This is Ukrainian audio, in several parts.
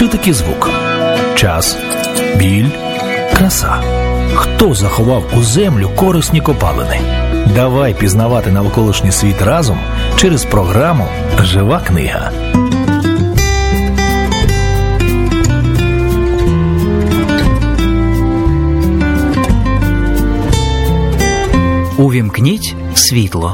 такий звук? Час, біль, краса. Хто заховав у землю корисні копалини? Давай пізнавати навколишній світ разом через програму «Жива книга». Увімкніть світло.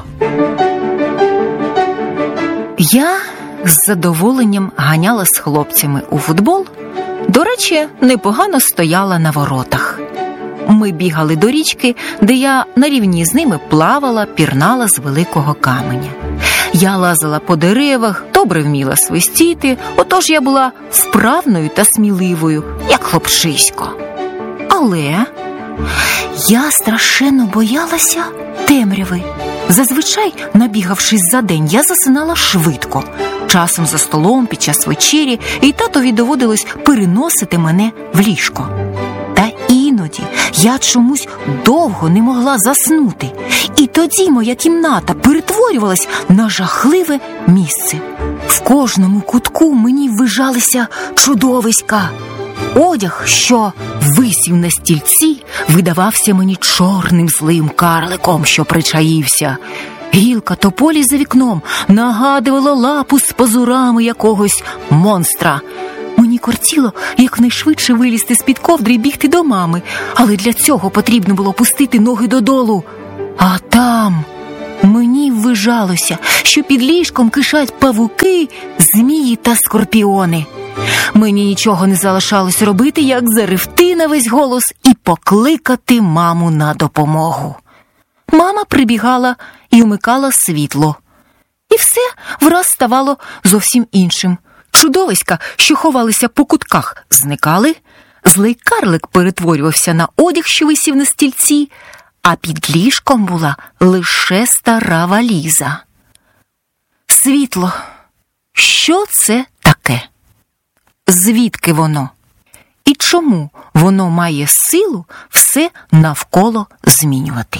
Я з задоволенням ганяла з хлопцями у футбол. До речі, непогано стояла на воротах. Ми бігали до річки, де я на рівні з ними плавала, пірнала з великого каменя. Я лазила по деревах, добре вміла свистіти, отож я була вправною та сміливою, як хлопчисько. Але я страшенно боялася темряви. Зазвичай, набігавшись за день, я засинала швидко. Часом за столом, під час вечері, і татові доводилось переносити мене в ліжко. Та іноді я чомусь довго не могла заснути. І тоді моя кімната перетворювалась на жахливе місце. В кожному кутку мені вижалися чудовиська. Одяг, що висів на стільці, видавався мені чорним злим карликом, що причаївся. Гілка тополі за вікном нагадувала лапу з пазурами якогось монстра. Мені кортіло якнайшвидше вилізти з-під ковдри і бігти до мами, але для цього потрібно було пустити ноги додолу. А там мені ввижалося, що під ліжком кишать павуки, змії та скорпіони. Мені нічого не залишалось робити, як заревти на весь голос і покликати маму на допомогу. Мама прибігала і вмикала світло. І все враз ставало зовсім іншим. Чудовиська, що ховалися по кутках, зникали, злий карлик перетворювався на одяг, що висів на стільці, а під ліжком була лише стара валіза. Світло. Що це таке? Звідки воно? І чому воно має силу все навколо змінювати?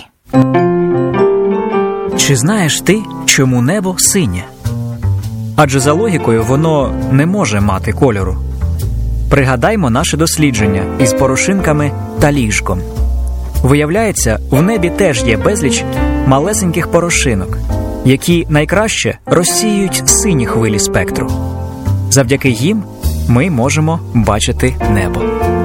Чи знаєш ти, чому небо синє? Адже за логікою воно не може мати кольору. Пригадаймо наше дослідження із порошинками та ліжком. Виявляється, в небі теж є безліч малесеньких порошинок, які найкраще розсіюють сині хвилі спектру. Завдяки їм ми можемо бачити небо.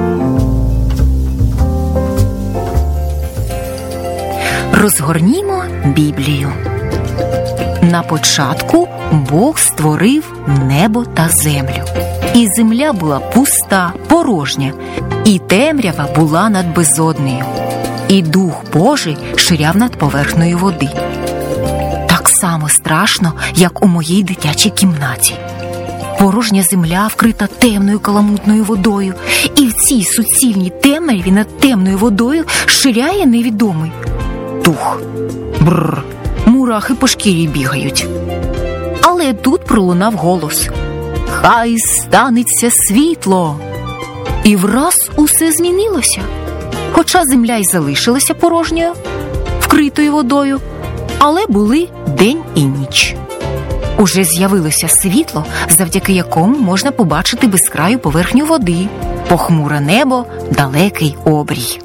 Розгорнімо Біблію. На початку Бог створив небо та землю. І земля була пуста, порожня, і темрява була над безоднею. І Дух Божий ширяв над поверхнею води. Так само страшно, як у моїй дитячій кімнаті. Порожня земля вкрита темною каламутною водою, і в цій суцільній темряві над темною водою ширяє невідомий дух. Бррр, мурахи по шкірі бігають. Але тут пролунав голос: «Хай станеться світло!» І враз усе змінилося. Хоча земля й залишилася порожньою, вкритою водою, але були день і ніч. Уже з'явилося світло, завдяки якому можна побачити безкраю поверхню води, похмуре небо, далекий обрій.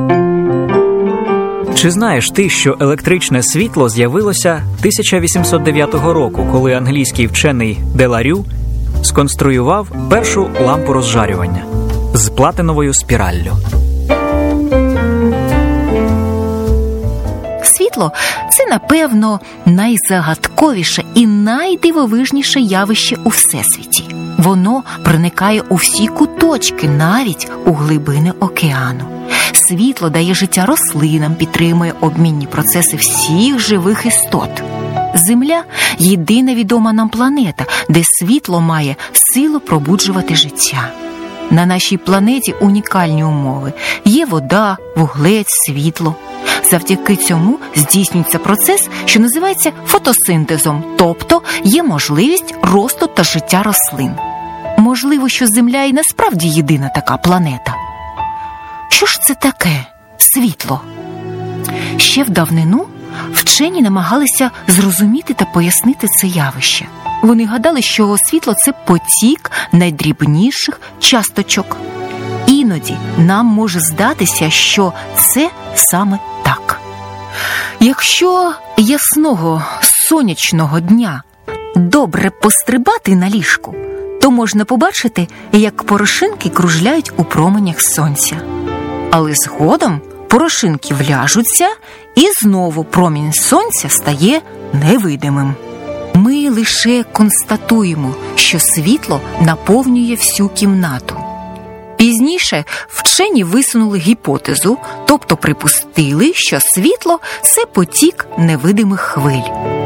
Чи знаєш ти, що електричне світло з'явилося 1809 року, коли англійський вчений Де Ла Рю сконструював першу лампу розжарювання з платиновою спіраллю? Світло – це, напевно, найзагадковіше і найдивовижніше явище у Всесвіті. Воно проникає у всі куточки, навіть у глибини океану. Світло дає життя рослинам, підтримує обмінні процеси всіх живих істот. Земля – єдина відома нам планета, де світло має силу пробуджувати життя. На нашій планеті унікальні умови. Є вода, вуглець, світло. Завдяки цьому здійснюється процес, що називається фотосинтезом, тобто є можливість росту та життя рослин. Можливо, що Земля і насправді єдина така планета. Що ж це таке світло? Ще в давнину вчені намагалися зрозуміти та пояснити це явище. Вони гадали, що світло – це потік найдрібніших часточок. Іноді нам може здатися, що це саме так. Якщо ясного сонячного дня добре пострибати на ліжку, то можна побачити, як порошинки кружляють у променях сонця. Але згодом порошинки вляжуться, і знову промінь сонця стає невидимим. Ми лише констатуємо, що світло наповнює всю кімнату. Пізніше вчені висунули гіпотезу, тобто припустили, що світло – це потік невидимих хвиль.